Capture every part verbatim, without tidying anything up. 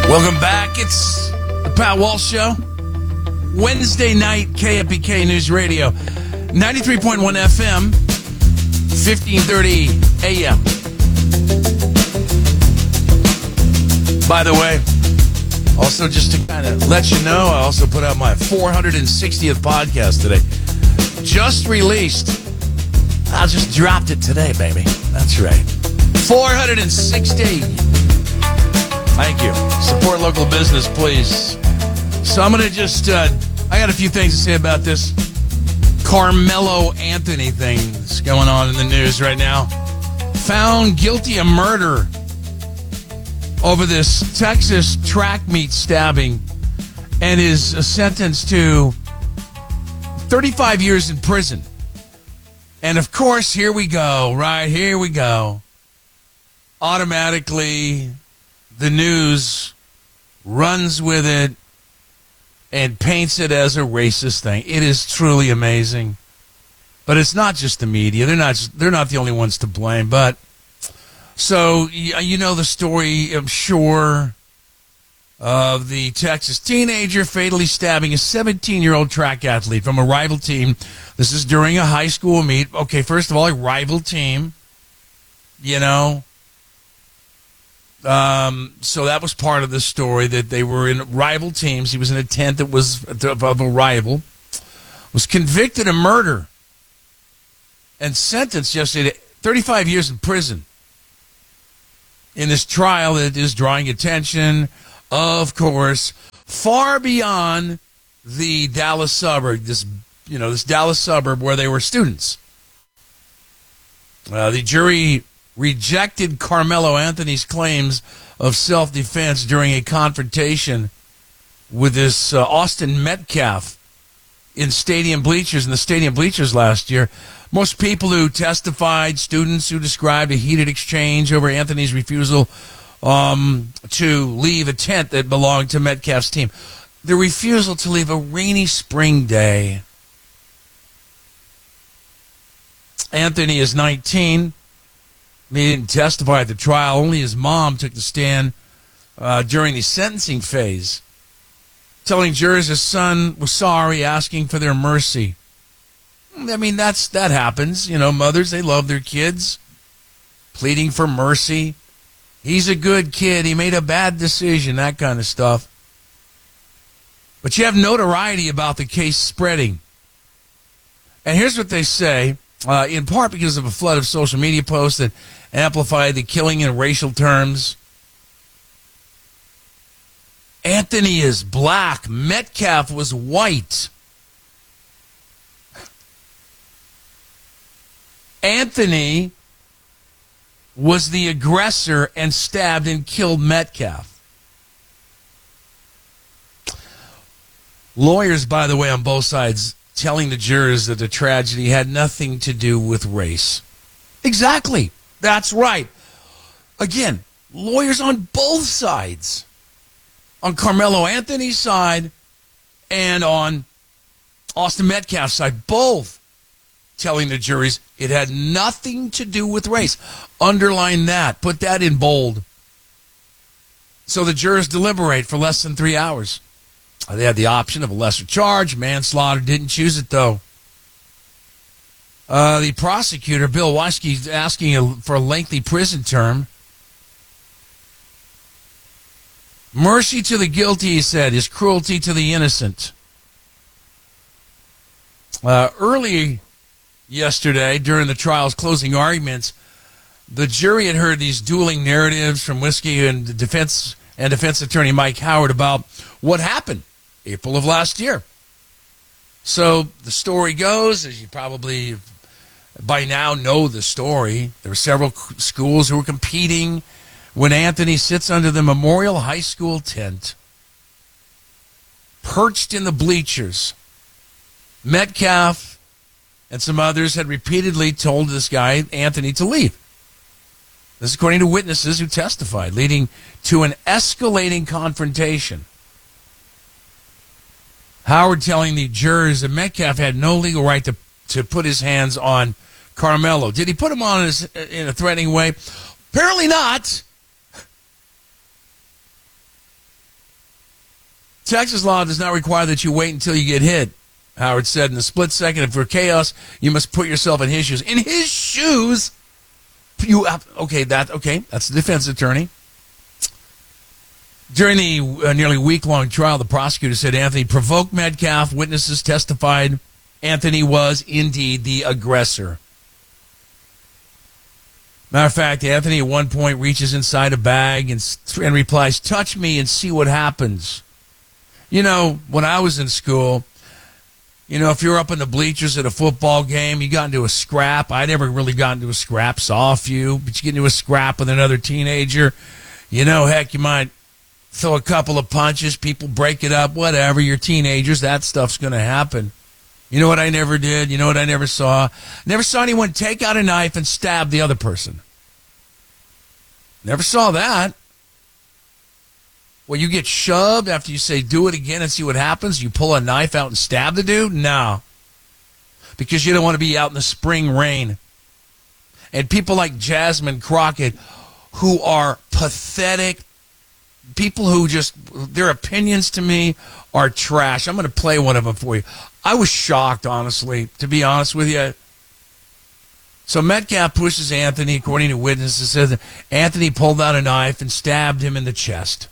Welcome back. It's the Pat Walsh Show. Wednesday night, K F B K News Radio. ninety-three point one F M, fifteen thirty A M. By the way, also just to kind of let you know, I also put out my four hundred sixtieth podcast today. Just released. I just dropped it today, baby. That's right. four hundred sixty. Thank you. Support local business, please. So I'm going to just, uh, I got a few things to say about this Carmelo Anthony thing that's going on in the news right now. Found guilty of murder over this Texas track meet stabbing and is sentenced to thirty-five years in prison. And of course, here we go, right? Here we go. Automatically, the news runs with it and paints it as a racist thing. It is truly amazing. But it's not just the media. They're not just, they're not the only ones to blame. But so you know the story, I'm sure, of the Texas teenager fatally stabbing a seventeen-year-old track athlete from a rival team. This is during a high school meet. Okay, first of all, a rival team, you know. Um, so that was part of the story, that they were in rival teams. He was in a tent that was of a rival. Was convicted of murder and sentenced yesterday to thirty-five years in prison in this trial that is drawing attention, of course, far beyond the Dallas suburb, this, you know, this Dallas suburb where they were students. Uh, the jury rejected Carmelo Anthony's claims of self-defense during a confrontation with this uh, Austin Metcalf in stadium bleachers, in the stadium bleachers last year. Most people who testified, students who described a heated exchange over Anthony's refusal um, to leave a tent that belonged to Metcalf's team. The refusal to leave a rainy spring day. Anthony is nineteen. He didn't testify at the trial. Only his mom took the stand uh, during the sentencing phase, telling jurors his son was sorry, asking for their mercy. I mean, that's that happens. You know, mothers, they love their kids, pleading for mercy. He's a good kid. He made a bad decision, that kind of stuff. But you have notoriety about the case spreading. And here's what they say, uh, in part because of a flood of social media posts that amplify the killing in racial terms. Anthony is black. Metcalf was white. Anthony was the aggressor and stabbed and killed Metcalf. Lawyers, by the way, on both sides, telling the jurors that the tragedy had nothing to do with race. Exactly. That's right. Again, lawyers on both sides. On Carmelo Anthony's side and on Austin Metcalf's side. Both telling the juries it had nothing to do with race. Underline that. Put that in bold. So the jurors deliberate for less than three hours. They had the option of a lesser charge. Manslaughter, didn't choose it, though. Uh, the prosecutor, Bill Wyske, is asking a, for a lengthy prison term. Mercy to the guilty, he said, is cruelty to the innocent. Uh, early yesterday, during the trial's closing arguments, the jury had heard these dueling narratives from Wyske and the defense and defense attorney Mike Howard about what happened April of last year. So the story goes, as you probably by now know the story, there were several schools who were competing when Anthony sits under the Memorial High School tent, perched in the bleachers. Metcalf and some others had repeatedly told this guy, Anthony, to leave. This is according to witnesses who testified, leading to an escalating confrontation. Howard telling the jurors that Metcalf had no legal right to, to put his hands on Carmelo. Did he put him on his, in a threatening way? Apparently not. Texas law does not require that you wait until you get hit, Howard said. In a split second, if for chaos, you must put yourself in his shoes. In his shoes? You have, okay, that okay, that's the defense attorney. During the uh, nearly week-long trial, the prosecutor said Anthony provoked Metcalf. Witnesses testified Anthony was indeed the aggressor. Matter of fact, Anthony at one point reaches inside a bag and, and replies, "Touch me and see what happens." You know, when I was in school, you know, if you're up in the bleachers at a football game, you got into a scrap. I never really got into a scrap, saw a few, but you get into a scrap with another teenager, you know, heck, you might throw a couple of punches, people break it up, whatever. You're teenagers, that stuff's going to happen. You know what I never did? You know what I never saw? Never saw anyone take out a knife and stab the other person. Never saw that. Well, you get shoved after you say, do it again and see what happens. You pull a knife out and stab the dude? No. Because you don't want to be out in the spring rain. And people like Jasmine Crockett, who are pathetic, people who just, their opinions to me are trash. I'm going to play one of them for you. I was shocked, honestly, to be honest with you. So Metcalf pushes Anthony, according to witnesses, says that Anthony pulled out a knife and stabbed him in the chest.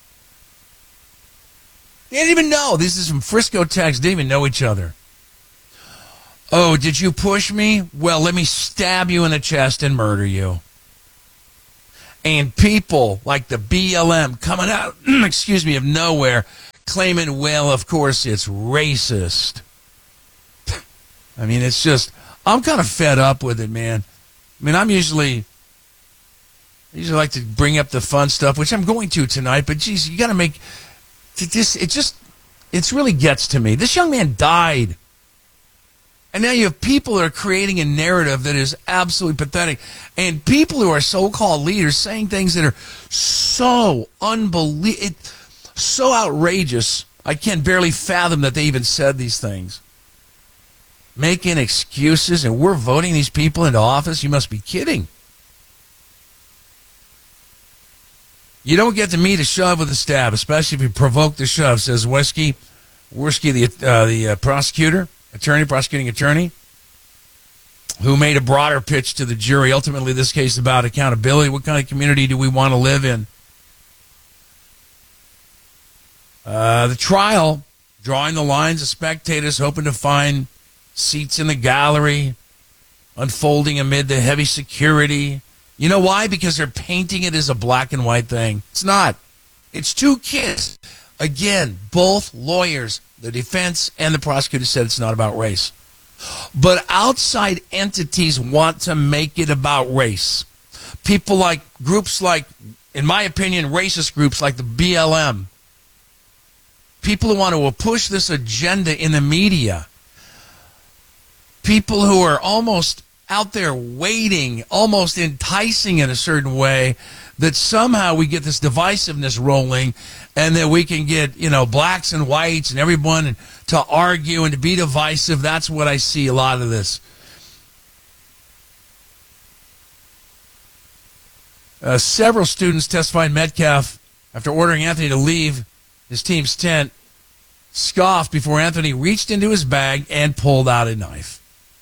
They didn't even know. This is from Frisco, Texas. They didn't even know each other. Oh, did you push me? Well, let me stab you in the chest and murder you. And people like the B L M coming out, excuse me, of nowhere, claiming, well, of course, it's racist. I mean, it's just, I'm kind of fed up with it, man. I mean, I'm usually, I usually like to bring up the fun stuff, which I'm going to tonight, but geez, you got to make, this, it just, it really gets to me. This young man died. And now you have people that are creating a narrative that is absolutely pathetic. And people who are so-called leaders saying things that are so unbelievable, so outrageous, I can barely fathom that they even said these things. Making excuses, and we're voting these people into office? You must be kidding. You don't get to meet a shove with a stab, especially if you provoke the shove, says Weski, Weski, the, uh, the uh, prosecutor. Attorney, prosecuting attorney, who made a broader pitch to the jury. Ultimately, this case is about accountability. What kind of community do we want to live in? Uh, the trial, drawing the lines of spectators, hoping to find seats in the gallery, unfolding amid the heavy security. You know why? Because they're painting it as a black and white thing. It's not. It's two kids. Again, both lawyers, the defense and the prosecutor, said it's not about race. But outside entities want to make it about race. People like, groups like, in my opinion, racist groups like the B L M. People who want to push this agenda in the media. People who are almost out there waiting, almost enticing in a certain way, that somehow we get this divisiveness rolling and that we can get, you know, blacks and whites and everyone to argue and to be divisive. That's what I see a lot of this. Uh, several students testified Metcalf, after ordering Anthony to leave his team's tent, scoffed before Anthony reached into his bag and pulled out a knife.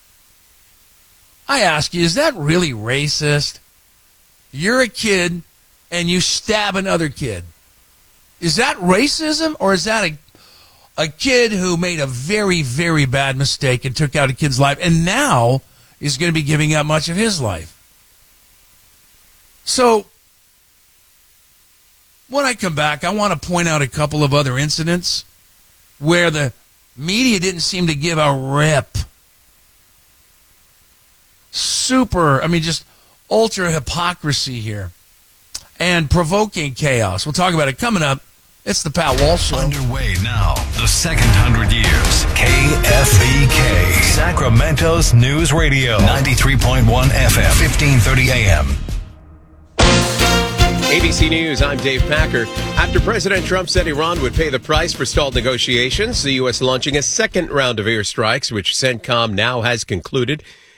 I ask you, is that really racist? You're a kid and you stab another kid. Is that racism, or is that a, a kid who made a very, very bad mistake and took out a kid's life and now is going to be giving up much of his life? So when I come back, I want to point out a couple of other incidents where the media didn't seem to give a rip. Super, I mean, just ultra hypocrisy here and provoking chaos. We'll talk about it coming up. It's the Pat Walsh Show. Underway now, the second hundred years. K F E K, Sacramento's News Radio, ninety-three point one F M, fifteen thirty A M. A B C News, I'm Dave Packer. After President Trump said Iran would pay the price for stalled negotiations, the U S launching a second round of airstrikes, which CENTCOM now has concluded.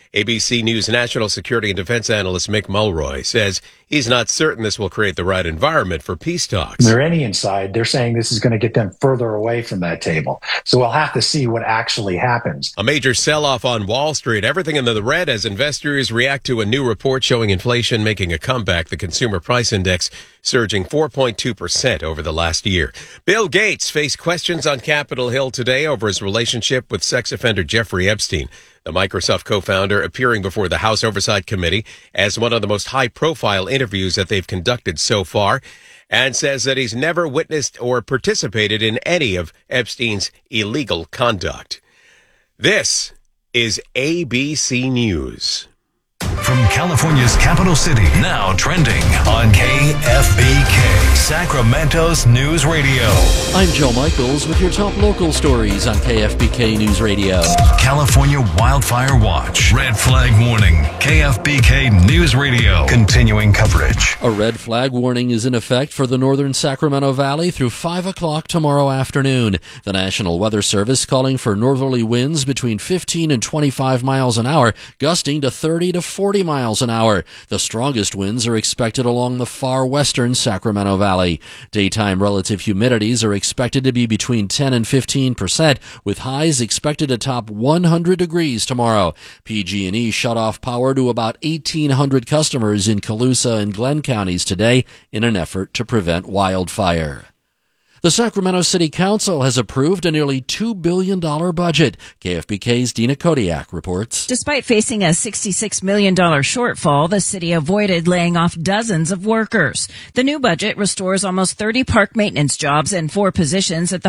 A B C News national security and defense analyst Mick Mulroy says he's not certain this will create the right environment for peace talks. The Iranian side, they're saying this is going to get them further away from that table. So we'll have to see what actually happens. A major sell-off on Wall Street. Everything in the red as investors react to a new report showing inflation making a comeback. The consumer price index surging four point two percent over the last year. Bill Gates faced questions on Capitol Hill today over his relationship with sex offender Jeffrey Epstein. The Microsoft co-founder appearing before the House Oversight Committee as one of the most high-profile interviews that they've conducted so far, and says that he's never witnessed or participated in any of Epstein's illegal conduct. This is A B C News. From California's capital city, now trending on K F B K, Sacramento's News Radio. I'm Joe Michaels with your top local stories on K F B K News Radio. California Wildfire Watch. Red flag warning. K F B K News Radio. Continuing coverage. A red flag warning is in effect for the northern Sacramento Valley through five o'clock tomorrow afternoon. The National Weather Service calling for northerly winds between fifteen and twenty-five miles an hour, gusting to thirty to forty miles an hour. The strongest winds are expected along the far western Sacramento Valley. Daytime relative humidities are expected to be between ten and fifteen percent, with highs expected to top one hundred degrees tomorrow. P G and E shut off power to about eighteen hundred customers in Colusa and Glenn counties today in an effort to prevent wildfire. The Sacramento City Council has approved a nearly two billion dollars budget. K F B K's Dina Kodiak reports. Despite facing a sixty-six million dollars shortfall, the city avoided laying off dozens of workers. The new budget restores almost thirty park maintenance jobs and four positions at the